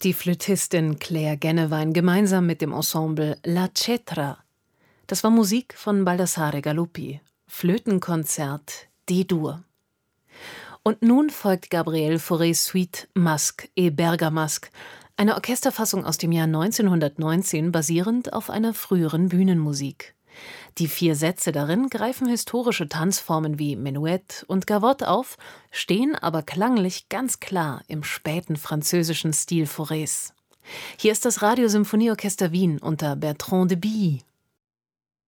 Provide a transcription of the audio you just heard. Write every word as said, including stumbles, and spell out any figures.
Die Flötistin Claire Gennewein gemeinsam mit dem Ensemble La Cetra. Das war Musik von Baldassare Galuppi. Flötenkonzert D-Dur. Und nun folgt Gabriel Faurés Suite Masque et Bergamasque, eine Orchesterfassung aus dem Jahr neunzehnhundertneunzehn, basierend auf einer früheren Bühnenmusik. Die vier Sätze darin greifen historische Tanzformen wie Menuett und Gavotte auf, stehen aber klanglich ganz klar im späten französischen Stil Faurés. Hier ist das Radiosymphonieorchester Wien unter Bertrand de Billy.